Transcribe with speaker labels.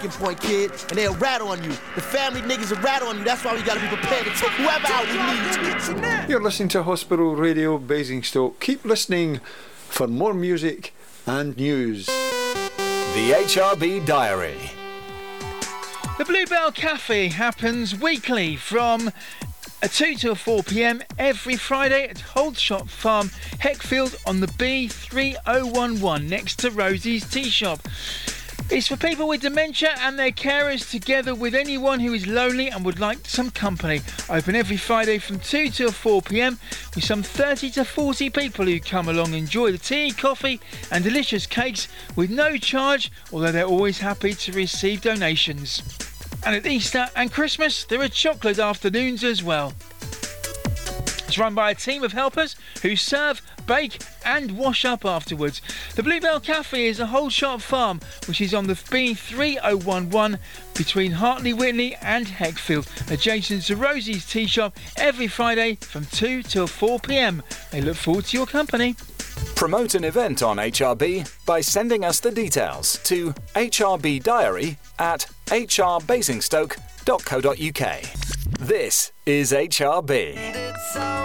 Speaker 1: point, kid, and they'll rat on you. The family niggas will rat on you. That's why we gotta be prepared to take whoever out we need to.
Speaker 2: You're listening to Hospital Radio Basingstoke. Keep listening for more music and news.
Speaker 3: The HRB Diary.
Speaker 4: The Bluebell Cafe happens weekly from 2 till 4 p.m. every Friday at Holdshot Farm, Heckfield on the B3011 next to Rosie's Tea Shop. It's for people with dementia and their carers, together with anyone who is lonely and would like some company. Open every Friday from 2 till 4 p.m. with some 30 to 40 people who come along and enjoy the tea, coffee and delicious cakes with no charge, although they're always happy to receive donations. And at Easter and Christmas, there are chocolate afternoons as well. It's run by a team of helpers who serve, bake and wash up afterwards. The Bluebell Cafe is a Holdshot Farm, which is on the B3011 between Hartley Whitney and Heckfield, adjacent to Rosie's Tea Shop, every Friday from 2 till 4 p.m. They look forward to your company.
Speaker 3: Promote an event on HRB by sending us the details to hrbdiary@hrbasingstoke.co.uk. This is HRB.